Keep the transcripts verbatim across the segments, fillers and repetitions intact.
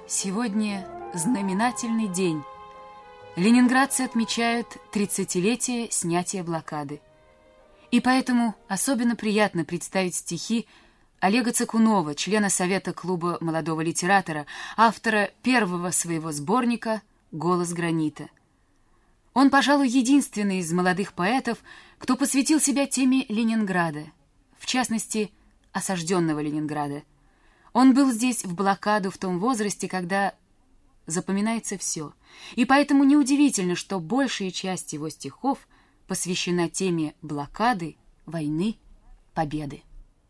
Сегодня знаменательный день. Ленинградцы отмечают тридцатилетие снятия блокады. И поэтому особенно приятно представить стихи Олега Цыкунова, члена Совета клуба молодого литератора, автора первого своего сборника «Голос гранита». Он, пожалуй, единственный из молодых поэтов, кто посвятил себя теме Ленинграда, в частности, осажденного Ленинграда. Он был здесь в блокаду в том возрасте, когда запоминается все, и поэтому неудивительно, что большая часть его стихов посвящена теме блокады, войны, победы.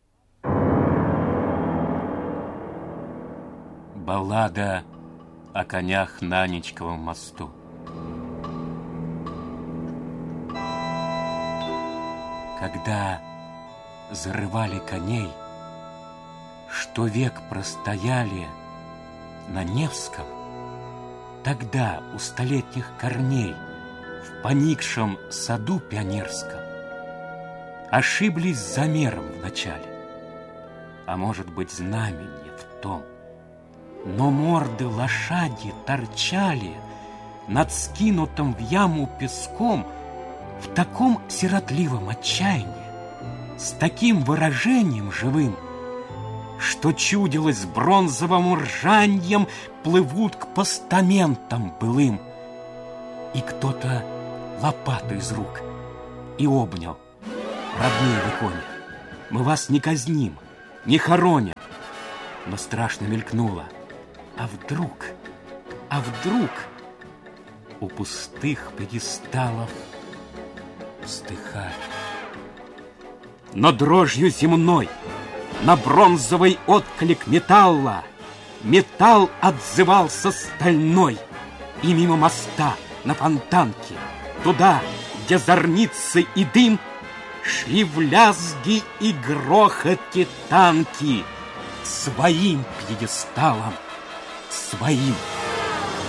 Баллада о конях на Анечковом мосту. Когда зарывали коней, что век простояли на Невском, тогда у столетних корней в поникшем саду пионерском ошиблись замером вначале, а может быть знамение в том, но морды лошади торчали над скинутым в яму песком в таком сиротливом отчаянии, с таким выражением живым, что чудилось бронзовым ржаньем плывут к постаментам былым. И кто-то лопату из рук и обнял. Родные вы кони, мы вас не казним, не хороним. Но страшно мелькнуло. А вдруг, а вдруг у пустых пьедесталов вздыхали. Но дрожью земной на бронзовый отклик металла металл отзывался стальной, и мимо моста на Фонтанке, туда, где зорницы и дым, шли в лязги и грохоте танки своим пьедесталом, своим.